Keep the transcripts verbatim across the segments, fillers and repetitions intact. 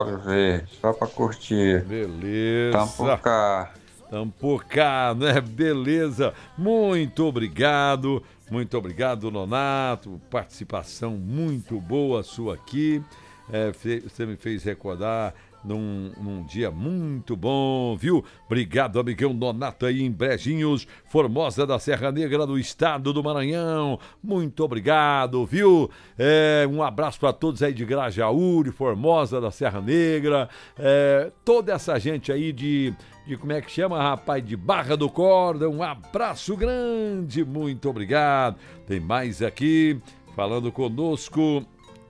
Ver, só pra curtir. Beleza. Tamo por cá. Tamo por cá, né? Beleza. Muito obrigado. Muito obrigado, Nonato. Participação muito boa sua aqui. É, você me fez recordar num, num dia muito bom, viu? Obrigado, amigão Nonato aí em Brejinhos, Formosa da Serra Negra, do estado do Maranhão. Muito obrigado, viu? É, um abraço para todos aí de Grajaú, Formosa da Serra Negra, é, toda essa gente aí de, de, como é que chama, rapaz? De Barra do Corda. Um abraço grande, muito obrigado. Tem mais aqui falando conosco.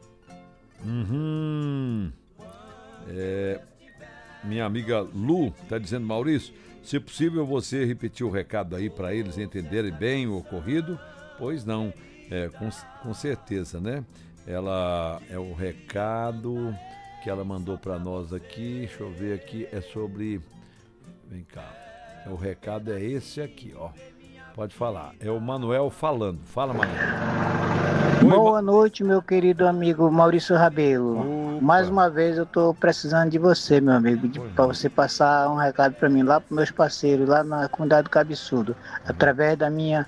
Uhum. É, minha amiga Lu está dizendo: Maurício, se possível você repetir o recado aí para eles entenderem bem o ocorrido. Pois não, é, com, com certeza, né? Ela é o recado que ela mandou para nós aqui. Deixa eu ver aqui, é sobre, vem cá, o recado é esse aqui, ó. Pode falar, é o Manuel falando. Fala, Manuel. Oi, Boa noite, meu querido amigo Maurício Rabelo. Opa. Mais uma vez eu tô precisando de você, meu amigo, para você passar um recado para mim lá para meus parceiros, lá na comunidade do Cabeçudo, uhum. através da minha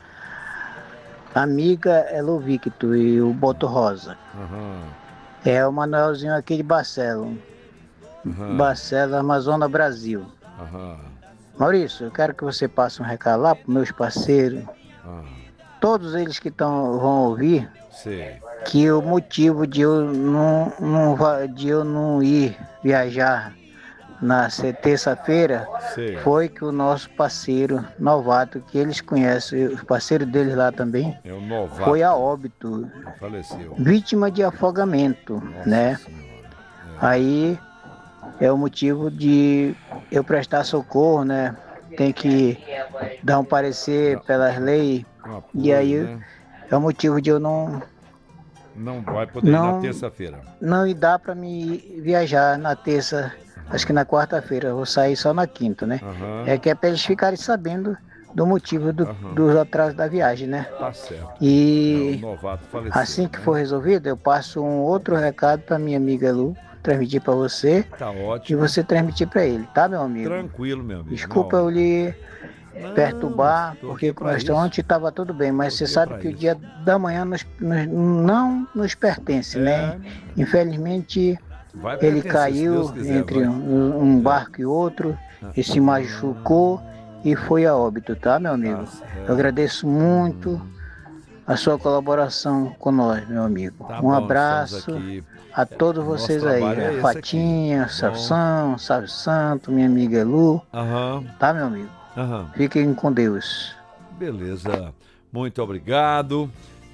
amiga Elo Victor e o Boto Rosa. Uhum. É o Manuelzinho aqui de Barcelo, uhum. Barcelo, Amazonas, Brasil. Uhum. Maurício, eu quero que você passe um recado lá para meus parceiros, uhum. todos eles que tão, vão ouvir. Sim. Que o motivo de eu não, não, de eu não ir viajar na terça-feira foi que o nosso parceiro Novato, que eles conhecem, o parceiro deles lá também, é o Novato. Foi a óbito, faleceu. Vítima de afogamento, Nossa né? É. Aí é o motivo de eu prestar socorro, né? Tem que dar um parecer pelas leis, apoio, e aí né? É o motivo de eu não... Não vai poder não, ir na terça-feira. Não dá para me viajar na terça, uhum. acho que na quarta-feira. Eu vou sair só na quinta, né? Uhum. É que é para eles ficarem sabendo do motivo do, uhum. dos atrasos da viagem, né? Tá certo. E é, o novato faleceu, assim que né? for resolvido, eu passo um outro recado para minha amiga Lu, transmitir para você. Tá ótimo. E você transmitir para ele, tá, meu amigo? Tranquilo, meu amigo. Desculpa não. eu lhe... Não, perturbar, porque ontem estava tudo bem, mas você sabe que isso. o dia da manhã nos, nos, não nos pertence, é. né? Infelizmente, vai ele caiu quiser, entre um, um barco e outro, ah. e se machucou e foi a óbito, tá, meu amigo? Nossa, é. Eu agradeço muito a sua colaboração com nós, meu amigo. Tá um bom, abraço a todos vocês aí, é Fatinha, Salsão, Salve Santo, minha amiga Elu, uhum. tá, meu amigo? Uhum. Fiquem com Deus. Beleza, muito obrigado.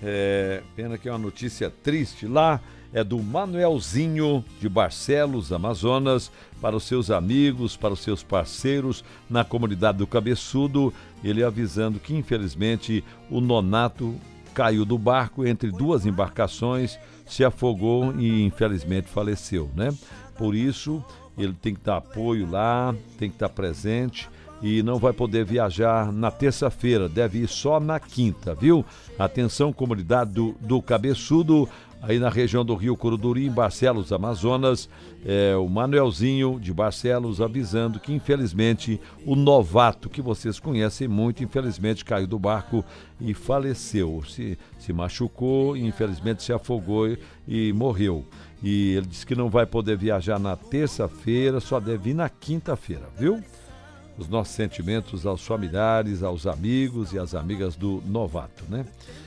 É, pena que é uma notícia triste lá. É do Manuelzinho de Barcelos, Amazonas, para os seus amigos, para os seus parceiros na comunidade do Cabeçudo. Ele avisando que, infelizmente, o Nonato caiu do barco entre duas embarcações, se afogou e, infelizmente, faleceu, né? Por isso, ele tem que dar apoio lá, tem que estar presente. E não vai poder viajar na terça-feira, deve ir só na quinta, viu? Atenção, comunidade do, do Cabeçudo, aí na região do Rio Curuduri, em Barcelos, Amazonas, é, o Manuelzinho de Barcelos avisando que, infelizmente, o Novato, que vocês conhecem muito, infelizmente caiu do barco e faleceu, se, se machucou e, infelizmente, se afogou e, e morreu. E ele disse que não vai poder viajar na terça-feira, só deve ir na quinta-feira, viu? Os nossos sentimentos aos familiares, aos amigos e às amigas do Novato, né?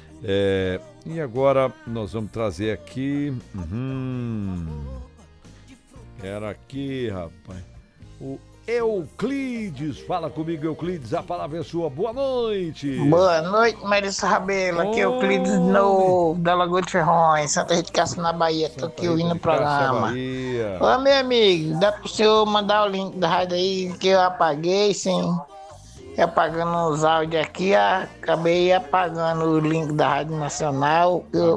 É, e agora nós vamos trazer aqui... Uhum, era aqui, rapaz. O Euclides. Fala comigo, Euclides. A palavra é sua. Boa noite. Boa noite, Maurício Rabelo. Aqui é Euclides de novo, da Lagoa de Ferrões, Santa Rita de Cássia, na Bahia. Tô aqui ouvindo o programa. Ô, meu amigo, dá pro senhor mandar o link da rádio aí que eu apaguei, sim. Apagando os áudios aqui, acabei apagando o link da Rádio Nacional. Eu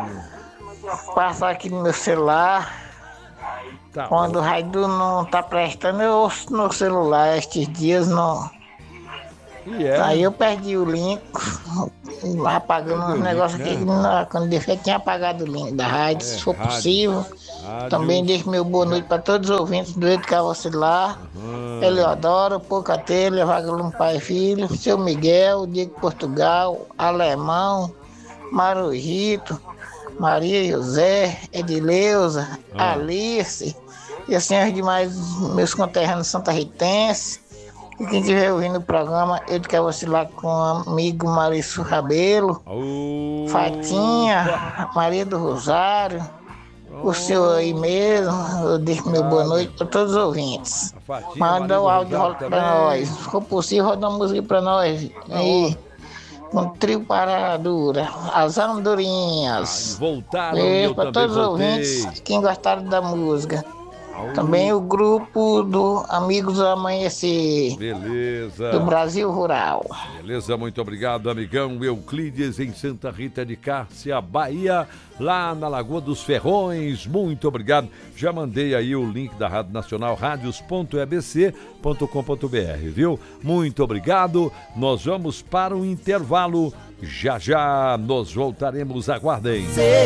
tá passar aqui no meu celular. Tá Quando bom. o rádio não tá prestando, eu ouço no celular. Estes dias não. Yeah. Aí eu perdi o link. apagando um negócio aqui, né? Quando deixei, tinha apagado o link da rádio, é, se for rádio. possível. Rádio. Também deixo meu boa noite para todos os ouvintes do Educar-você lá. Uhum. Eleodoro, Pocatelha, Vagalume Pai e Filho, Seu Miguel, Diego Portugal, Alemão, Marujito, Maria José, Edileuza, uhum. Alice, e assim os demais meus conterrâneos santarritenses. E quem estiver ouvindo o programa, eu quero vacilar com o amigo Maurício Rabelo, oh. Fatinha, Maria do Rosário, oh. o senhor aí mesmo, eu deixo meu boa noite para todos os ouvintes. Fatinha, manda o áudio rola para nós. Se for possível, roda uma música para nós. Aí, um trio Paradura, as Andorinhas. Ah, voltaram, beijo para todos os ouvintes, quem gostaram da música. Também o grupo do Amigos do Amanhecer. Beleza. Do Brasil Rural. Beleza, muito obrigado, amigão Euclides, em Santa Rita de Cássia, Bahia, lá na Lagoa dos Ferrões. Muito obrigado. Já mandei aí o link da Rádio Nacional, radios ponto e b c ponto com ponto b r, viu? Muito obrigado. Nós vamos para o intervalo. Já já nós voltaremos. Aguardem.